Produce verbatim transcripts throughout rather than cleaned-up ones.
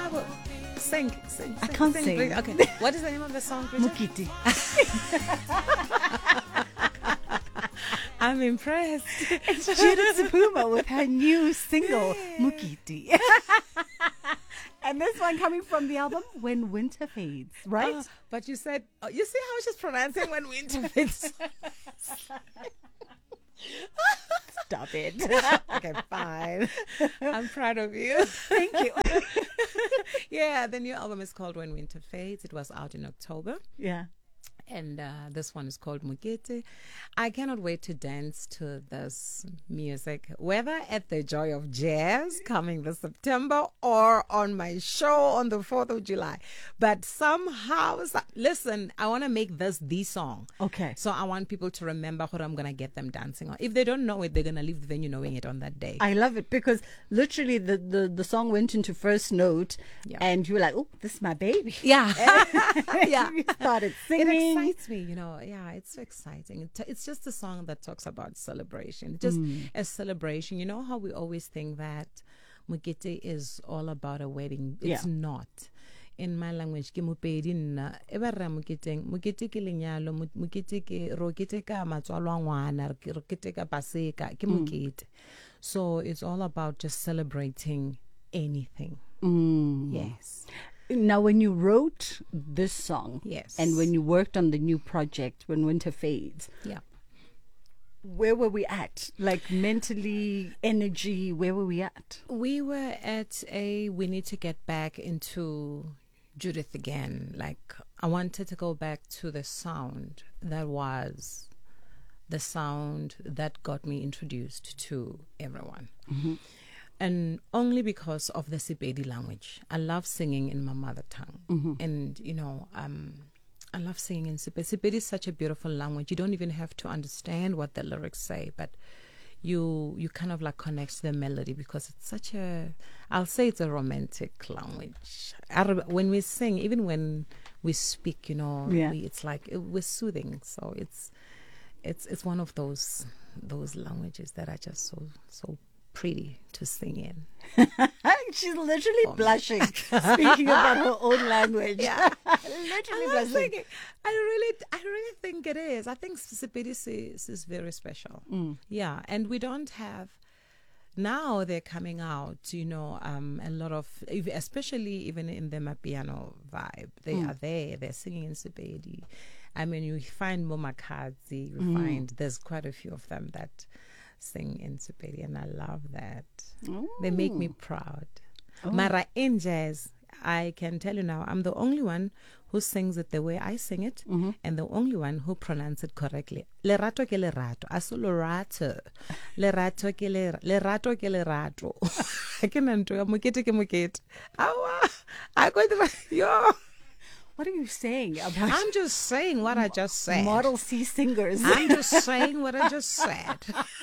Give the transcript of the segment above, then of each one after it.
Mabo, sing, sing, sing. I can't sing, sing. Bridget. Okay, what is the name of the song, Bridget? Mukiti. I'm impressed. It's Judith Sepuma with her new single, Mukiti. And this one coming from the album When Winter Fades, right? Oh, but you said, oh, you see how she's pronouncing When Winter Fades? Stop it. Okay, fine. I'm proud of you. Thank you. Yeah, the new album is called When Winter Fades. It was out in October. Yeah. And uh, this one is called Mukete. I cannot wait to dance to this music, whether at the Joy of Jazz coming this September or on my show on the fourth of July. But somehow, listen, I want to make this the song. Okay. So I want people to remember what I'm going to get them dancing on. If they don't know it, they're going to leave the venue knowing it on that day. I love it because literally the, the, the song went into first note Yeah. and you were like, oh, this is my baby. Yeah. Yeah. You started It singing. excites me, you know. Yeah, it's so exciting. It, it's just a song that talks about celebration, just Mm. a celebration. You know how we always think that Mukete is all about a wedding. It's Yeah. not. In my language, ke Mopedi nna e ba re moketeng mokete ke lenyalo mo- mokete ke ro keteka matswalo a ngwana re ke- re keteka paseka ke Mm. mokete. So it's all about just celebrating anything. Mm. Yes. Now, when you wrote this song, Yes. and when you worked on the new project, When Winter Fades, Yeah. where were we at? Like mentally, energy, where were we at? We were at a, we need to get back into Judith again. Like, I wanted to go back to the sound that was the sound that got me introduced to everyone. Mm-hmm. And only because of the Sepedi language. I love singing in my mother tongue. Mm-hmm. And, you know, um, I love singing in Sepedi. Sepedi is such a beautiful language. You don't even have to understand what the lyrics say, but you you kind of like connect to the melody because it's such a, I'll say it's a romantic language. I re- When we sing, even when we speak, you know, Yeah. we, it's like, it, we're soothing. So it's, it's, it's one of those, those languages that are just so, so pretty to sing in. She's literally blushing, speaking about her own language. Yeah. Literally I was blushing. thinking, I really, I really think it is. I think Sepedi is, is very special. Mm. Yeah, and we don't have. Now they're coming out, you know, um, a lot of, if- especially even in the Mapiano vibe, they Mm. are there. They're singing in Sepedi. I mean, you find Momakadzi, you Mm. find there's quite a few of them that sing in Sepedi, and I love that. They make me proud. Oh. Mara in jazz, I can tell you now, I'm the only one who sings it the way I sing it, Mm-hmm. and the only one who pronounces it correctly. Lerato ke lerato, asolerato. Lerato ke le- lerato ke lerato. Ke nanto ya mokete ke mokete. Awa, I got yo. What are you saying about I'm just saying what I just said. Model C singers? I'm just saying what I just said.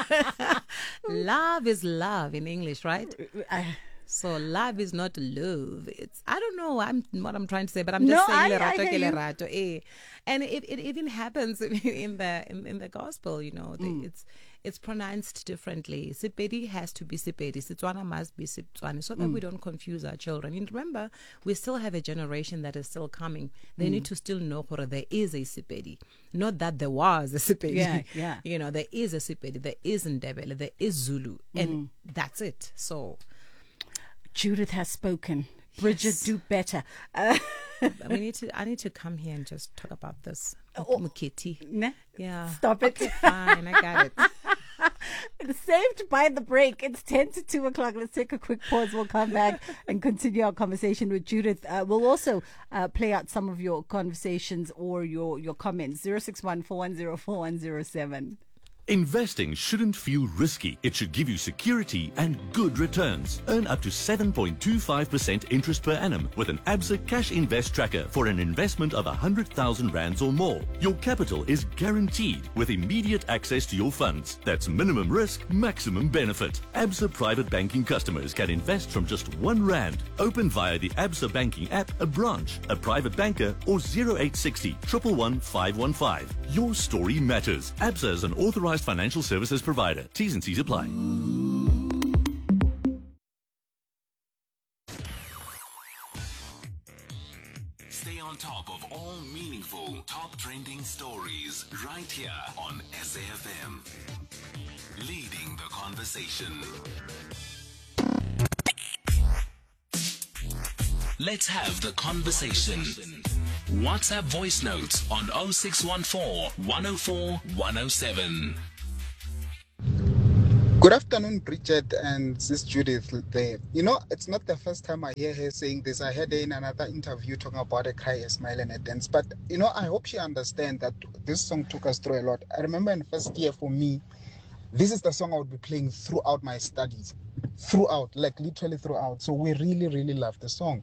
Love is love in English, right? I- So love is not love. It's I don't know I'm what I'm trying to say, but I'm just No, saying I- I lerato hear ke you. lerato, eh. And it, it even happens in the in, in the gospel, you know. The, Mm. It's it's pronounced differently. Sepedi has to be Sepedi. Setswana must be Setswana, so that Mm. we don't confuse our children. And remember, we still have a generation that is still coming. They need Mm. to still know that there is a Sepedi, not that there was a Sepedi. Yeah, yeah. You know, there is a Sepedi, there is Ndebele, there is Zulu, and Mm. that's it. So. Judith has spoken. Bridget, Yes. do better. Uh, we need to. I need to come here and just talk about this. Oh. Mukiti. nah, Yeah. Stop it. Okay, fine. I got it. It's saved by the break. It's ten to two o'clock. Let's take a quick pause. We'll come back and continue our conversation with Judith. Uh, we'll also uh, play out some of your conversations or your, your comments. zero six one, four one zero, four one zero seven. Investing shouldn't feel risky. It should give you security and good returns. Earn up to seven point two five percent interest per annum with an Absa Cash Invest Tracker for an investment of one hundred thousand rands or more. Your capital is guaranteed with immediate access to your funds. That's minimum risk, maximum benefit. Absa Private Banking customers can invest from just one rand. Open via the Absa Banking app, a branch, a private banker, or zero eight six zero, one one one, five one five. Your story matters. Absa is an authorized financial services provider. T's and C's apply. Stay on top of all meaningful, top trending stories right here on S A F M. Leading the conversation. Let's have the conversation. WhatsApp voice notes on oh six one four, one oh four, one oh seven. Good afternoon, Bridget and Sis Judith there. You know, it's not the first time I hear her saying this. I heard her in another interview talking about a cry, a smile, and a dance. But, you know, I hope she understands that this song took us through a lot. I remember in first year for me, this is the song I would be playing throughout my studies. Throughout, like literally throughout. So we really, really love the song.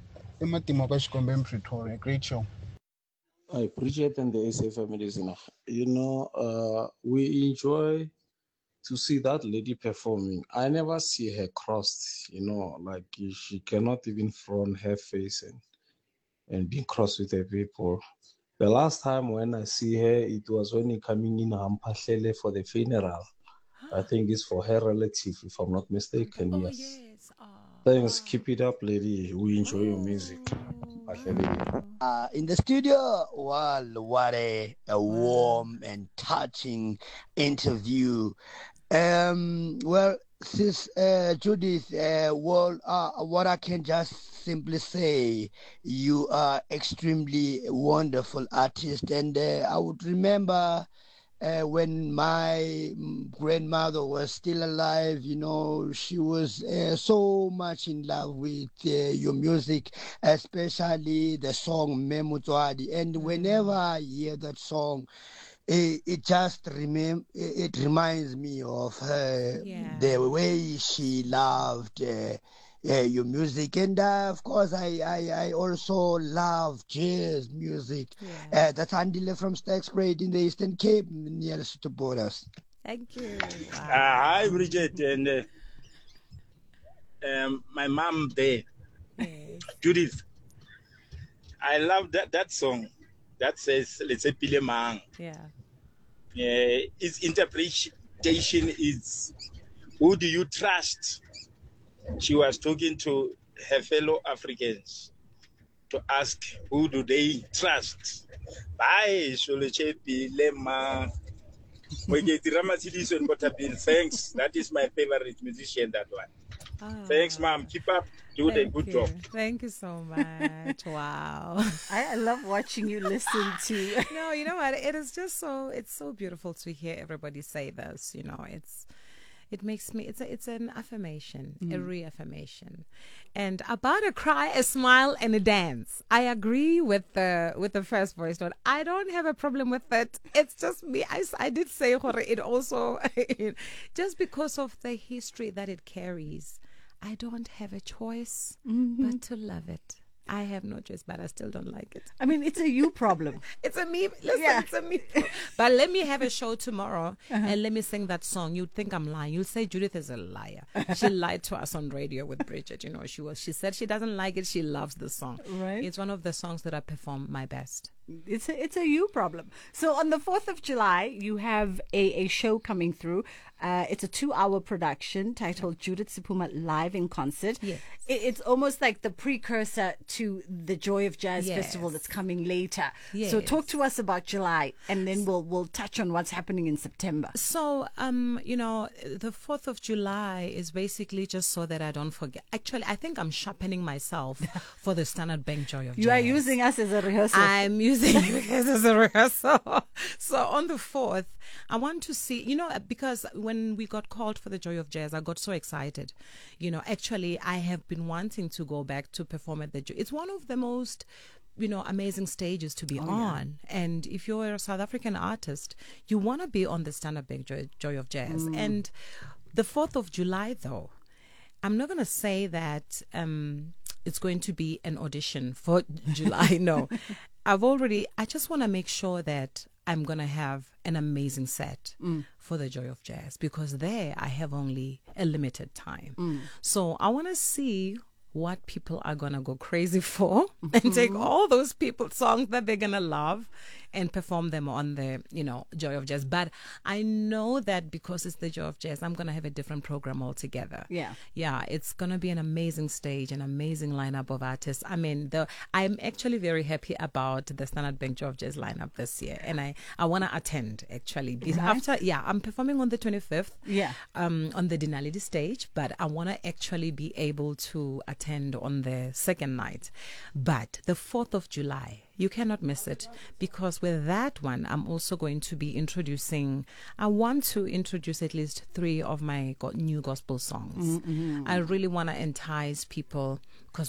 Great show. I appreciate and the S A family is enough. You know, uh, we enjoy to see that lady performing. I never see her crossed, you know, like she cannot even front her face and and be cross with the people. The last time when I see her, it was when he coming in Hampashlele for the funeral. I think it's for her relative, if I'm not mistaken. Oh, yes. yes. Oh, Thanks. oh. Keep it up, lady. We enjoy your music. Uh, in the studio, well, what a, a warm and touching interview. Um, well, sis uh, Judith, uh, well, uh, what I can just simply say, you are extremely wonderful artist, and uh, I would remember uh, when my grandmother was still alive. You know, she was uh, so much in love with uh, your music, especially the song Memutwadi, and whenever I hear that song, It, it just remem- it reminds me of her, Yeah. the way she loved uh, uh, your music, and uh, of course I, I, I also love jazz music. Yeah. Uh, that's Andile from Stags Grade in the Eastern Cape, nearest to borders. Thank you. Uh, Wow. hi, Bridget, and uh, um, my mom there, Yes. Judith. I love that, that song that says, let's say, Pile Mang. Yeah. Uh, its interpretation is, who do you trust? She was talking to her fellow Africans to ask, who do they trust? Bye, Sholoche Pile Mang. Thanks. That is my favorite musician, that one. Ah, Thanks, Mom. Keep up. Do the thank good you. job. Thank you so much. Wow. I, I love watching you listen to. No, you know what? It is just so, it's so beautiful to hear everybody say this. You know, it's, it makes me, it's a, it's an affirmation, a reaffirmation. And about a cry, a smile, and a dance. I agree with the, with the first voice note. I don't have a problem with it. It's just me. I, s- I did say it also, just because of the history that it carries. I don't have a choice but to love it. I have no choice, but I still don't like it. I mean, it's a you problem. It's a me. Listen, Yeah. it's a me. But let me have a show tomorrow and let me sing that song. You'd think I'm lying. You'll say Judith is a liar. She lied to us on radio with Bridget. You know, she was. She said she doesn't like it. She loves the song. Right. It's one of the songs that I perform my best. It's a, it's a you problem. So on the fourth of July, you have a, a show coming through. Uh, it's a two-hour production titled Judith Sipuma Live in Concert. Yes. It, it's almost like the precursor to the Joy of Jazz Yes. Festival that's coming later. So Yes. talk to us about July, and then we'll we'll touch on what's happening in September. So, um, you know, the fourth of July is basically just so that I don't forget. Actually, I think I'm sharpening myself for the Standard Bank Joy of Jazz. You are using us as a rehearsal. I'm using you guys as a rehearsal. So on the fourth, I want to see, you know, because when we got called for the Joy of Jazz, I got so excited. You know, actually, I have been wanting to go back to perform at the Joy. It's one of the most, you know, amazing stages to be on. And if you're a South African artist, you want to be on the Standard Bank Joy, Joy of Jazz. And the fourth of July, though, I'm not going to say that um, it's going to be an audition for July. No. I've already, I just want to make sure that I'm going to have an amazing set mm. for the Joy of Jazz, because there I have only a limited time. Mm. So I want to see what people are going to go crazy for and take all those people songs that they're going to love and perform them on the, you know, Joy of Jazz. But I know that because it's the Joy of Jazz, I'm going to have a different program altogether. Yeah. Yeah, it's going to be an amazing stage, an amazing lineup of artists. I mean, the I'm actually very happy about the Standard Bank Joy of Jazz lineup this year. And I, I want to attend, actually. Be- Right. After, yeah, I'm performing on the twenty-fifth Yeah. um, on the Dinaledi stage, but I want to actually be able to attend on the second night. But the fourth of July, you cannot miss it, because with that one, I'm also going to be introducing, I want to introduce at least three of my go- new gospel songs. I really want to entice people, because